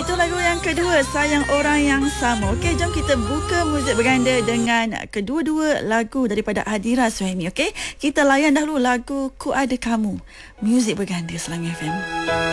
Itu lagu yang kedua, Sayang Orang Yang Sama. Okey, jom kita buka muzik berganda dengan kedua-dua lagu daripada Adira Suhaimi. Okey, kita layan dahulu lagu Ku Ada Kamu. Muzik berganda Selangor FM.